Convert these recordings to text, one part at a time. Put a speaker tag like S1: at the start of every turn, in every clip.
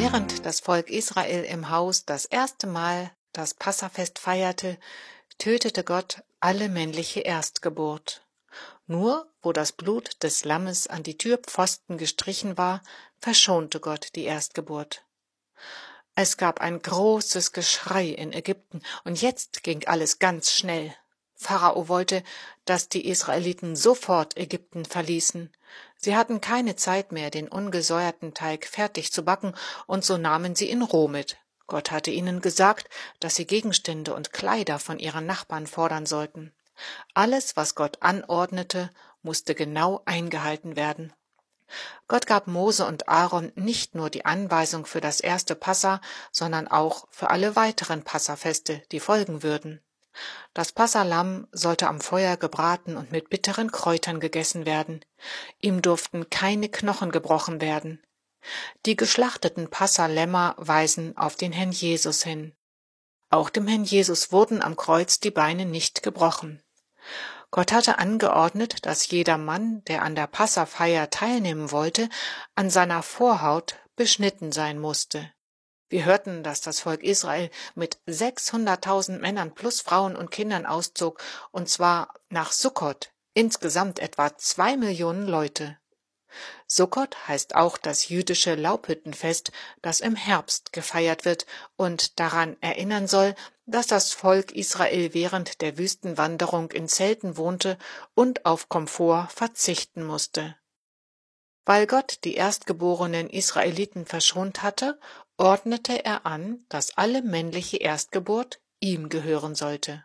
S1: Während das Volk Israel im Haus das erste Mal das Passafest feierte, tötete Gott alle männliche Erstgeburt. Nur wo das Blut des Lammes an die Türpfosten gestrichen war, verschonte Gott die Erstgeburt. Es gab ein großes Geschrei in Ägypten, und jetzt ging alles ganz schnell. Pharao wollte, dass die Israeliten sofort Ägypten verließen. Sie hatten keine Zeit mehr, den ungesäuerten Teig fertig zu backen, und so nahmen sie ihn roh mit. Gott hatte ihnen gesagt, dass sie Gegenstände und Kleider von ihren Nachbarn fordern sollten. Alles, was Gott anordnete, musste genau eingehalten werden. Gott gab Mose und Aaron nicht nur die Anweisung für das erste Passa, sondern auch für alle weiteren Passafeste, die folgen würden. Das Passalamm sollte am Feuer gebraten und mit bitteren Kräutern gegessen werden. Ihm durften keine Knochen gebrochen werden. Die geschlachteten Passalämmer weisen auf den Herrn Jesus hin. Auch dem Herrn Jesus wurden am Kreuz die Beine nicht gebrochen. Gott hatte angeordnet, dass jeder Mann, der an der Passafeier teilnehmen wollte, an seiner Vorhaut beschnitten sein musste. Wir hörten, dass das Volk Israel mit 600.000 Männern plus Frauen und Kindern auszog, und zwar nach Sukkot, insgesamt etwa 2 Millionen Leute. Sukkot heißt auch das jüdische Laubhüttenfest, das im Herbst gefeiert wird und daran erinnern soll, dass das Volk Israel während der Wüstenwanderung in Zelten wohnte und auf Komfort verzichten musste. Weil Gott die erstgeborenen Israeliten verschont hatte, ordnete er an, dass alle männliche Erstgeburt ihm gehören sollte.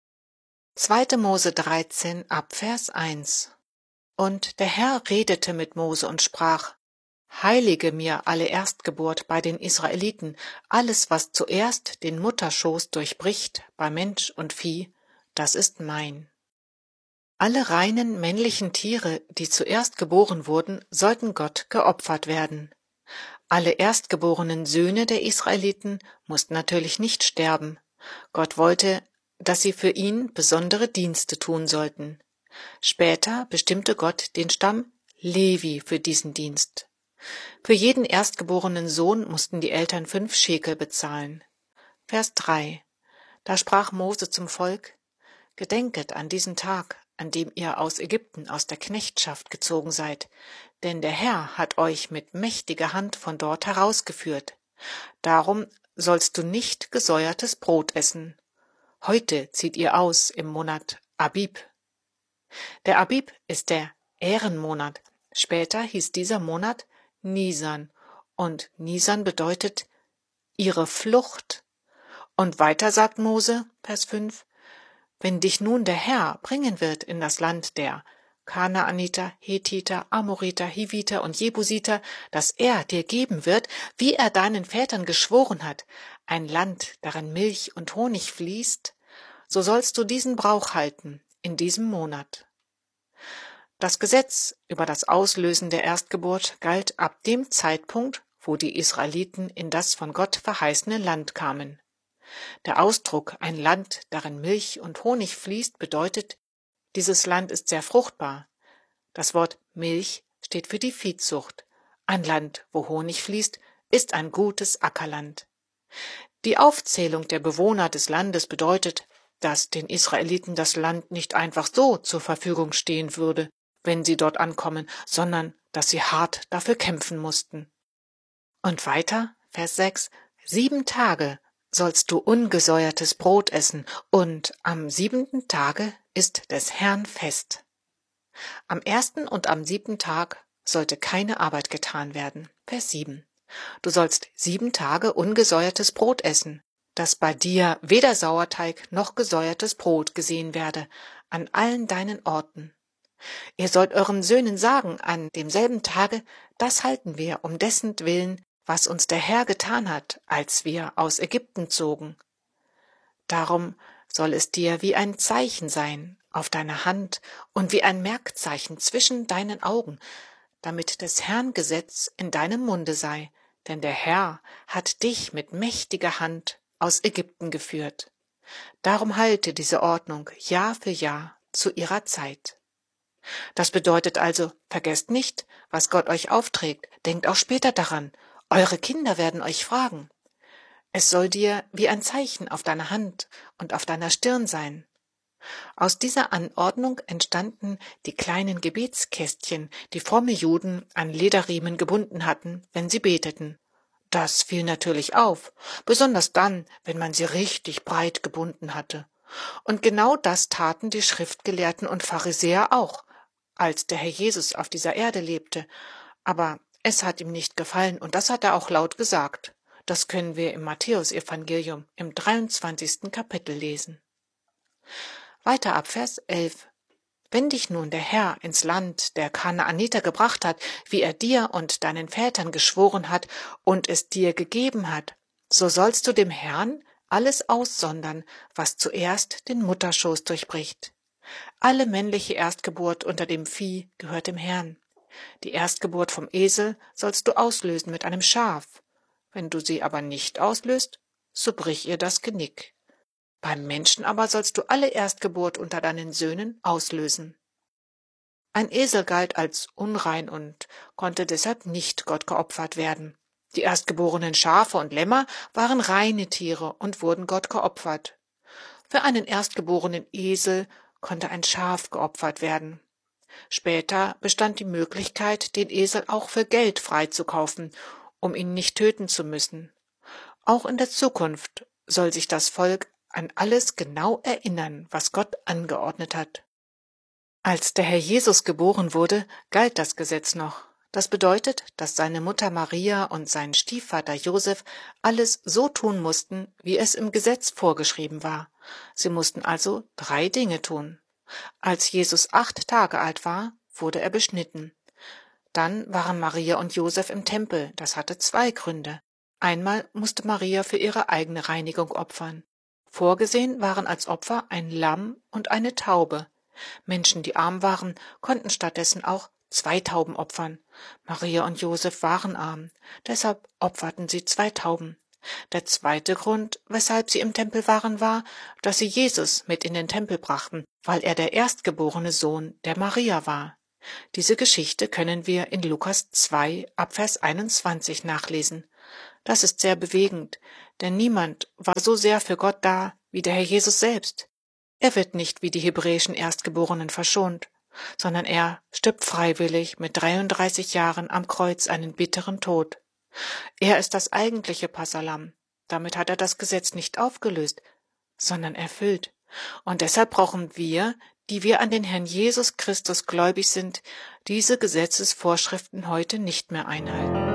S1: 2. Mose 13 ab Vers 1. Und der Herr redete mit Mose und sprach: Heilige mir alle Erstgeburt bei den Israeliten, alles, was zuerst den Mutterschoß durchbricht, bei Mensch und Vieh, das ist mein. Alle reinen männlichen Tiere, die zuerst geboren wurden, sollten Gott geopfert werden. Alle erstgeborenen Söhne der Israeliten mussten natürlich nicht sterben. Gott wollte, dass sie für ihn besondere Dienste tun sollten. Später bestimmte Gott den Stamm Levi für diesen Dienst. Für jeden erstgeborenen Sohn mussten die Eltern 5 Schekel bezahlen. Vers 3. Da sprach Mose zum Volk: Gedenket an diesen Tag, an dem ihr aus Ägypten, aus der Knechtschaft gezogen seid, denn der Herr hat euch mit mächtiger Hand von dort herausgeführt. Darum sollst du nicht gesäuertes Brot essen. Heute zieht ihr aus im Monat Abib. Der Abib ist der Ehrenmonat. Später hieß dieser Monat Nisan, und Nisan bedeutet ihre Flucht. Und weiter sagt Mose, Vers 5, wenn dich nun der Herr bringen wird in das Land der Kanaaniter, Hethiter, Amoriter, Hiviter und Jebusiter, das er dir geben wird, wie er deinen Vätern geschworen hat, ein Land, darin Milch und Honig fließt, so sollst du diesen Brauch halten in diesem Monat. Das Gesetz über das Auslösen der Erstgeburt galt ab dem Zeitpunkt, wo die Israeliten in das von Gott verheißene Land kamen. Der Ausdruck ein Land, darin Milch und Honig fließt, bedeutet, dieses Land ist sehr fruchtbar. Das Wort Milch steht für die Viehzucht. Ein Land, wo Honig fließt, ist ein gutes Ackerland. Die Aufzählung der Bewohner des Landes bedeutet, dass den Israeliten das Land nicht einfach so zur Verfügung stehen würde, wenn sie dort ankommen, sondern dass sie hart dafür kämpfen mussten. Und weiter, Vers 6, 7 Tage sollst du ungesäuertes Brot essen, und am 7. Tage ist des Herrn Fest. Am 1. und am 7. Tag sollte keine Arbeit getan werden. Vers 7. Du sollst 7 Tage ungesäuertes Brot essen, dass bei dir weder Sauerteig noch gesäuertes Brot gesehen werde, an allen deinen Orten. Ihr sollt euren Söhnen sagen an demselben Tage, das halten wir um dessen Willen, was uns der Herr getan hat, als wir aus Ägypten zogen. Darum soll es dir wie ein Zeichen sein auf deiner Hand und wie ein Merkzeichen zwischen deinen Augen, damit des Herrn Gesetz in deinem Munde sei, denn der Herr hat dich mit mächtiger Hand aus Ägypten geführt. Darum halte diese Ordnung Jahr für Jahr zu ihrer Zeit. Das bedeutet also, vergesst nicht, was Gott euch aufträgt, denkt auch später daran, Eure Kinder werden euch fragen. Es soll dir wie ein Zeichen auf deiner Hand und auf deiner Stirn sein. Aus dieser Anordnung entstanden die kleinen Gebetskästchen, die fromme Juden an Lederriemen gebunden hatten, wenn sie beteten. Das fiel natürlich auf, besonders dann, wenn man sie richtig breit gebunden hatte. Und genau das taten die Schriftgelehrten und Pharisäer auch, als der Herr Jesus auf dieser Erde lebte. Aber es hat ihm nicht gefallen, und das hat er auch laut gesagt. Das können wir im Matthäusevangelium im 23. Kapitel lesen. Weiter ab Vers 11. Wenn dich nun der Herr ins Land der Kanaaniter gebracht hat, wie er dir und deinen Vätern geschworen hat und es dir gegeben hat, so sollst du dem Herrn alles aussondern, was zuerst den Mutterschoß durchbricht. Alle männliche Erstgeburt unter dem Vieh gehört dem Herrn. Die Erstgeburt vom Esel sollst du auslösen mit einem Schaf. Wenn du sie aber nicht auslöst, so brich ihr das Genick. Beim Menschen aber sollst du alle Erstgeburt unter deinen Söhnen auslösen. Ein Esel galt als unrein und konnte deshalb nicht Gott geopfert werden. Die erstgeborenen Schafe und Lämmer waren reine Tiere und wurden Gott geopfert. Für einen erstgeborenen Esel konnte ein Schaf geopfert werden. Später bestand die Möglichkeit, den Esel auch für Geld freizukaufen, um ihn nicht töten zu müssen. Auch in der Zukunft soll sich das Volk an alles genau erinnern, was Gott angeordnet hat. Als der Herr Jesus geboren wurde, galt das Gesetz noch. Das bedeutet, dass seine Mutter Maria und sein Stiefvater Josef alles so tun mussten, wie es im Gesetz vorgeschrieben war. Sie mussten also 3 Dinge tun. Als Jesus 8 Tage alt war, wurde er beschnitten. Dann waren Maria und Josef im Tempel. Das hatte 2 Gründe. Einmal musste Maria für ihre eigene Reinigung opfern. Vorgesehen waren als Opfer ein Lamm und eine Taube. Menschen, die arm waren, konnten stattdessen auch 2 Tauben opfern. Maria und Josef waren arm, deshalb opferten sie 2 Tauben. Der zweite Grund, weshalb sie im Tempel waren, war, dass sie Jesus mit in den Tempel brachten, weil er der erstgeborene Sohn der Maria war. Diese Geschichte können wir in Lukas 2 ab Vers 21 nachlesen. Das ist sehr bewegend, denn niemand war so sehr für Gott da wie der Herr Jesus selbst. Er wird nicht wie die hebräischen Erstgeborenen verschont, sondern er stirbt freiwillig mit 33 Jahren am Kreuz einen bitteren Tod. Er ist das eigentliche Passahlamm. Damit hat er das Gesetz nicht aufgelöst, sondern erfüllt. Und deshalb brauchen wir, die wir an den Herrn Jesus Christus gläubig sind, diese Gesetzesvorschriften heute nicht mehr einhalten.